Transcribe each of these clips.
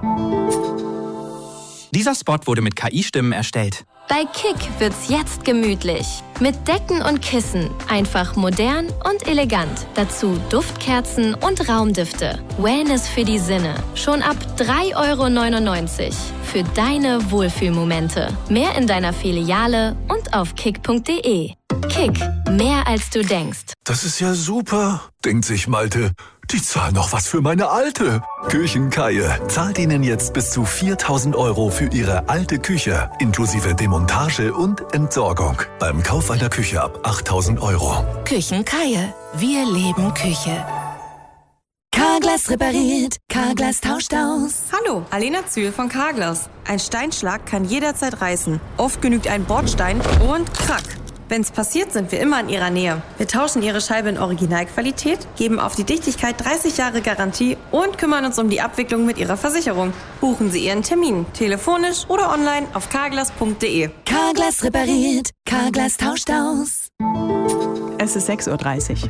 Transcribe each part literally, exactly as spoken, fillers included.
Dieser Spot wurde mit K I-Stimmen erstellt. Bei Kick wird's jetzt gemütlich. Mit Decken und Kissen. Einfach modern und elegant. Dazu Duftkerzen und Raumdüfte. Wellness für die Sinne. Schon ab drei Euro neunundneunzig. Für deine Wohlfühlmomente. Mehr in deiner Filiale und auf kick punkt de. Kick. Mehr als du denkst. Das ist ja super, denkt sich Malte. Die zahlen noch was für meine Alte. Küchenkaie zahlt Ihnen jetzt bis zu viertausend Euro für Ihre alte Küche, inklusive Demontage und Entsorgung. Beim Kauf einer Küche ab achttausend Euro. Küchenkaie. Wir leben Küche. Carglass repariert. Carglass tauscht aus. Hallo, Alena Zühl von Carglass. Ein Steinschlag kann jederzeit reißen. Oft genügt ein Bordstein und krack. Wenn's passiert, sind wir immer in Ihrer Nähe. Wir tauschen Ihre Scheibe in Originalqualität, geben auf die Dichtigkeit dreißig Jahre Garantie und kümmern uns um die Abwicklung mit Ihrer Versicherung. Buchen Sie Ihren Termin, telefonisch oder online auf carglass punkt de. Carglass repariert. Carglass tauscht aus. Es ist sechs Uhr dreißig.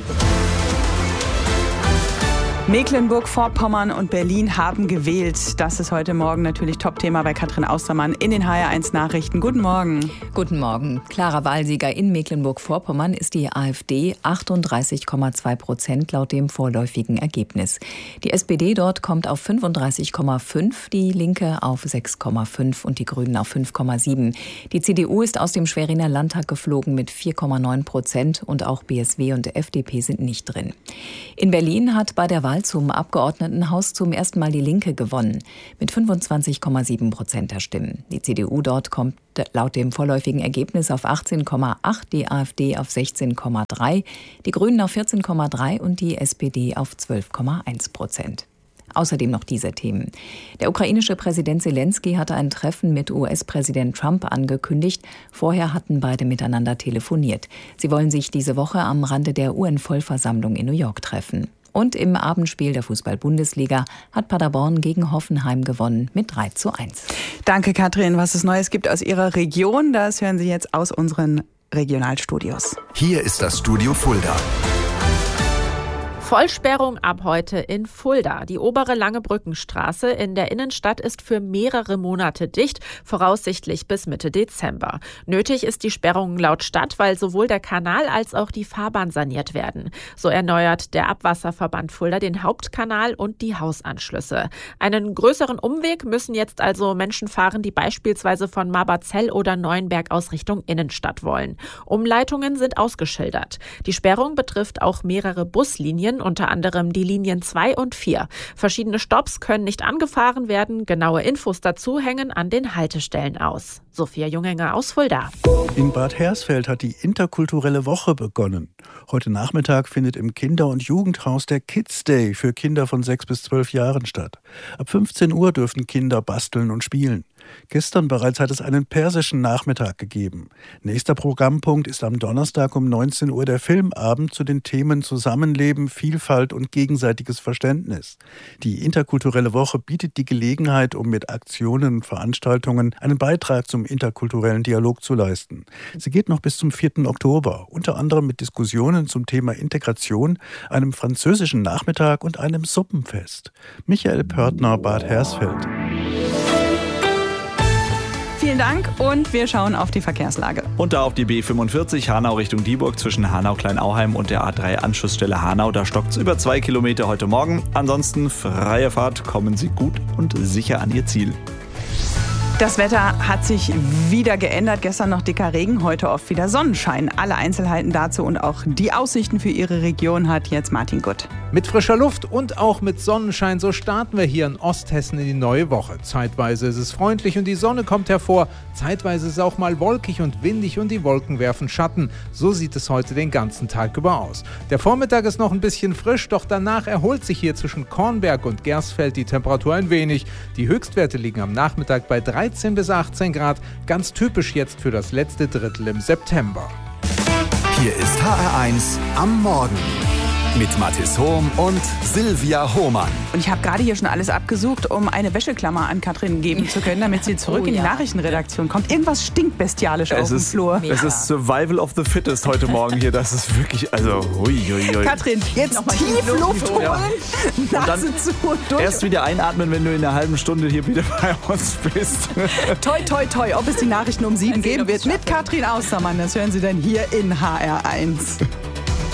Mecklenburg-Vorpommern und Berlin haben gewählt. Das ist heute Morgen natürlich Top-Thema bei Katrin Austermann in den H R eins Nachrichten. Guten Morgen. Guten Morgen. Klarer Wahlsieger in Mecklenburg-Vorpommern ist die AfD, achtunddreißig Komma zwei Prozent laut dem vorläufigen Ergebnis. Die S P D dort kommt auf fünfunddreißig Komma fünf, die Linke auf sechs Komma fünf und die Grünen auf fünf Komma sieben. Die C D U ist aus dem Schweriner Landtag geflogen mit vier Komma neun Prozent und auch B S W und F D P sind nicht drin. In Berlin hat bei der Wahl zum Abgeordnetenhaus zum ersten Mal die Linke gewonnen, mit fünfundzwanzig Komma sieben Prozent der Stimmen. Die C D U dort kommt laut dem vorläufigen Ergebnis auf achtzehn Komma acht, die AfD auf sechzehn Komma drei, die Grünen auf vierzehn Komma drei und die S P D auf zwölf Komma eins Prozent. Außerdem noch diese Themen. Der ukrainische Präsident Zelensky hatte ein Treffen mit U S-Präsident Trump angekündigt. Vorher hatten beide miteinander telefoniert. Sie wollen sich diese Woche am Rande der U N-Vollversammlung in New York treffen. Und im Abendspiel der Fußball-Bundesliga hat Paderborn gegen Hoffenheim gewonnen mit drei zu eins. Danke, Katrin. Was es Neues gibt aus Ihrer Region, das hören Sie jetzt aus unseren Regionalstudios. Hier ist das Studio Fulda. Vollsperrung ab heute in Fulda. Die obere Langebrückenstraße in der Innenstadt ist für mehrere Monate dicht, voraussichtlich bis Mitte Dezember. Nötig ist die Sperrung laut Stadt, weil sowohl der Kanal als auch die Fahrbahn saniert werden. So erneuert der Abwasserverband Fulda den Hauptkanal und die Hausanschlüsse. Einen größeren Umweg müssen jetzt also Menschen fahren, die beispielsweise von Maberzell oder Neuenberg aus Richtung Innenstadt wollen. Umleitungen sind ausgeschildert. Die Sperrung betrifft auch mehrere Buslinien, unter anderem die Linien zwei und vier. Verschiedene Stopps können nicht angefahren werden. Genaue Infos dazu hängen an den Haltestellen aus. Sophia Jungenger aus Fulda. In Bad Hersfeld hat die interkulturelle Woche begonnen. Heute Nachmittag findet im Kinder- und Jugendhaus der Kids Day für Kinder von sechs bis zwölf Jahren statt. Ab fünfzehn Uhr dürfen Kinder basteln und spielen. Gestern bereits hat es einen persischen Nachmittag gegeben. Nächster Programmpunkt ist am Donnerstag um neunzehn Uhr der Filmabend zu den Themen Zusammenleben, Vielfalt und gegenseitiges Verständnis. Die interkulturelle Woche bietet die Gelegenheit, um mit Aktionen und Veranstaltungen einen Beitrag zum interkulturellen Dialog zu leisten. Sie geht noch bis zum vierten Oktober, unter anderem mit Diskussionen zum Thema Integration, einem französischen Nachmittag und einem Suppenfest. Michael Pörtner, Bad Hersfeld. Vielen Dank und wir schauen auf die Verkehrslage. Und da auf die B fünfundvierzig Hanau Richtung Dieburg zwischen Hanau-Kleinauheim und der A drei Anschlussstelle Hanau. Da stockt es über zwei Kilometer heute Morgen. Ansonsten freie Fahrt, kommen Sie gut und sicher an Ihr Ziel. Das Wetter hat sich wieder geändert. Gestern noch dicker Regen, heute oft wieder Sonnenschein. Alle Einzelheiten dazu und auch die Aussichten für Ihre Region hat jetzt Martin Gutt. Mit frischer Luft und auch mit Sonnenschein, so starten wir hier in Osthessen in die neue Woche. Zeitweise ist es freundlich und die Sonne kommt hervor. Zeitweise ist es auch mal wolkig und windig und die Wolken werfen Schatten. So sieht es heute den ganzen Tag über aus. Der Vormittag ist noch ein bisschen frisch, doch danach erholt sich hier zwischen Kornberg und Gersfeld die Temperatur ein wenig. Die Höchstwerte liegen am Nachmittag bei dreizehn bis achtzehn Grad, ganz typisch jetzt für das letzte Drittel im September. Hier ist H R eins am Morgen. Mit Mathis Hohm und Silvia Hohmann. Und ich habe gerade hier schon alles abgesucht, um eine Wäscheklammer an Katrin geben zu können, damit sie zurück Oh, in die ja. Nachrichtenredaktion kommt. Irgendwas stinkt bestialisch auf Es dem ist, Flur. es ist Survival of the Fittest heute Morgen hier. Das ist wirklich, also, hui, hui, hui. Katrin, jetzt Nochmal tief tief Luft Luft holen, Ja. Nase zu und durch. Erst wieder einatmen, wenn du in einer halben Stunde hier wieder bei uns bist. Toi, toi, toi, ob es die Nachrichten um sieben Mal sehen, geben ob ich's wird mit schaffe. Katrin Austermann. Das hören Sie dann hier in H R eins.